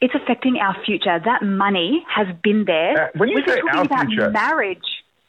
It's affecting our future. That money has been there. When you say our about future, marriage.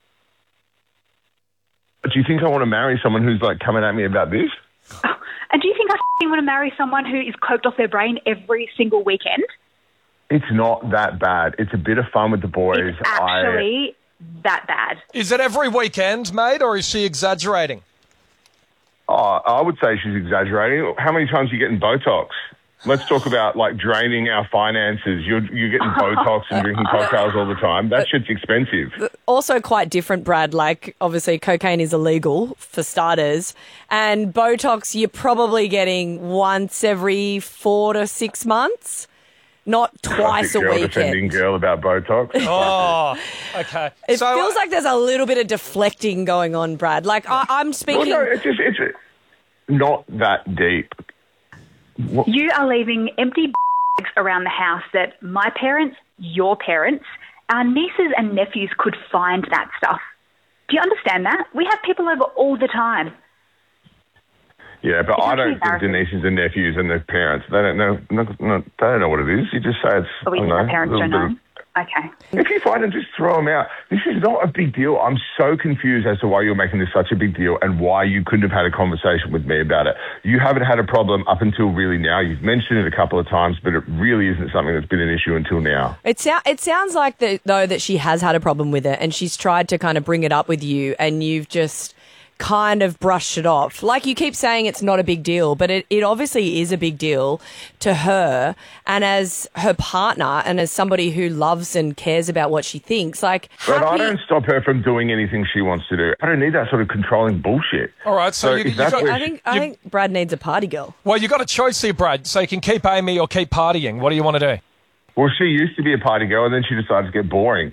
Do you think I want to marry someone who's like coming at me about this? Oh, and do you think I want to marry someone who is coked off their brain every single weekend? It's not that bad. It's a bit of fun with the boys. It's actually that bad. Is it every weekend, mate, or is she exaggerating? Oh, I would say she's exaggerating. How many times are you getting Botox? Let's talk about, like, draining our finances. You're getting Botox and drinking cocktails all the time. That shit's expensive. Also quite different, Brad. Like, obviously, cocaine is illegal, for starters. And Botox, you're probably getting once every 4 to 6 months. Not twice a weekend. Defending girl about Botox. Oh, okay. It feels like there's a little bit of deflecting going on, Brad. Like, I'm speaking... Well, no, it's not that deep. What? You are leaving empty bags around the house that my parents, your parents, our nieces and nephews could find that stuff. Do you understand that? We have people over all the time. Yeah, but I don't think the nieces and nephews and their parents, they don't know. They don't know what it is. You just say it's. But our parents don't know. Okay. If you find them, just throw them out. This is not a big deal. I'm so confused as to why you're making this such a big deal and why you couldn't have had a conversation with me about it. You haven't had a problem up until really now. You've mentioned it a couple of times, but it really isn't something that's been an issue until now. It sounds like, though, that she has had a problem with it and she's tried to kind of bring it up with you and you've just kind of brushed it off. Like, you keep saying it's not a big deal, but it obviously is a big deal to her, and as her partner and as somebody who loves and cares about what she thinks, like... But I don't stop her from doing anything she wants to do. I don't need that sort of controlling bullshit. All right, so I think Brad needs a party girl. Well, you got a choice here, Brad, so you can keep Amy or keep partying. What do you want to do? Well, she used to be a party girl, and then she decided to get boring.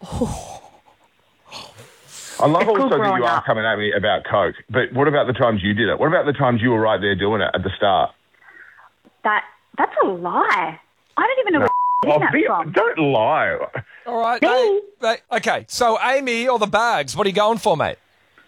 I love also that you are coming at me about coke, but what about the times you did it? What about the times you were right there doing it at the start? That's a lie. I don't even know where you're getting that from. Don't lie. All right. Okay, so Amy or the bags, what are you going for, mate?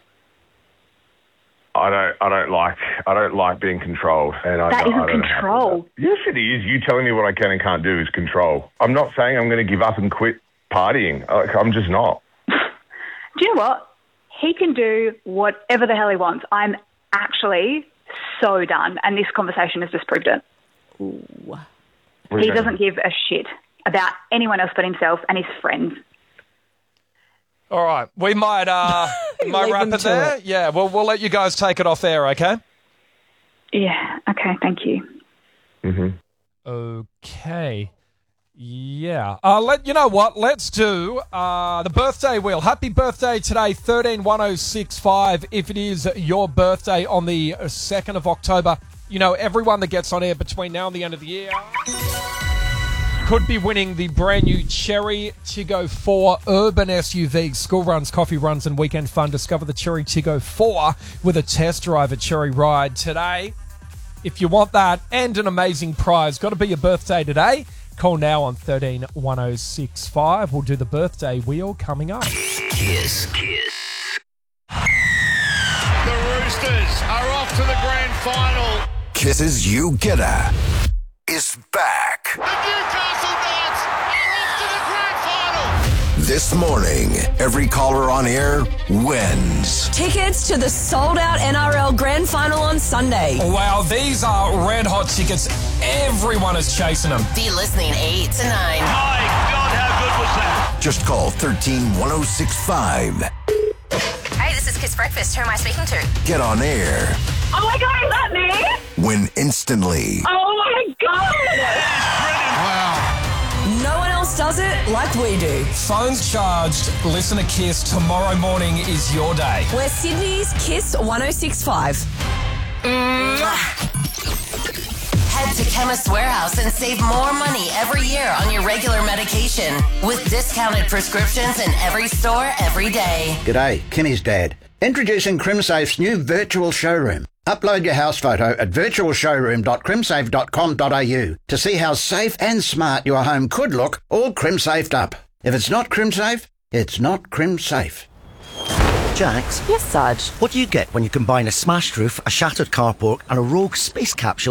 I don't like being controlled. And that isn't control. Yes, it is. You telling me what I can and can't do is control. I'm not saying I'm going to give up and quit partying. I'm just not. Do you know what? He can do whatever the hell he wants. I'm actually so done, and this conversation has just proved it. Ooh. He doesn't give a shit about anyone else but himself and his friends. All right. We might wrap it there. Yeah, we'll let you guys take it off there, okay? Yeah, okay, thank you. Mm-hmm. Okay. Yeah. You know what? Let's do the birthday wheel. Happy birthday today, 131065. If it is your birthday on the 2nd of October, you know, everyone that gets on air between now and the end of the year could be winning the brand new Chery Tiggo 4 urban SUV. School runs, coffee runs, and weekend fun. Discover the Chery Tiggo 4 with a test drive at Chery Ride today. If you want that and an amazing prize, got to be your birthday today. Call now on 131065. We'll do the birthday wheel coming up. Kiss. The Roosters are off to the grand final. Kiss's You Getter is back. The Newcastle Knights are off to the grand final. This morning, every caller on air wins. Tickets to the sold-out NRL Grand Final on Sunday. Wow, these are red-hot tickets. Everyone is chasing them. Be listening 8 to 9. My God, how good was that? Just call 131065. Hey, this is Kiss Breakfast. Who am I speaking to? Get on air. Oh my God, is that me? Win instantly. Oh my God! Wow. No one else does it like we do. Phones charged. Listen to Kiss. Tomorrow morning is your day. We're Sydney's Kiss 1065. Head to Chemist Warehouse and save more money every year on your regular medication with discounted prescriptions in every store every day. G'day, Kenny's dad. Introducing CrimSafe's new virtual showroom. Upload your house photo at virtualshowroom.crimsafe.com.au to see how safe and smart your home could look, all CrimSafed up. If it's not CrimSafe, it's not CrimSafe. Jax? Yes, Sarge. What do you get when you combine a smashed roof, a shattered carport and a rogue space capsule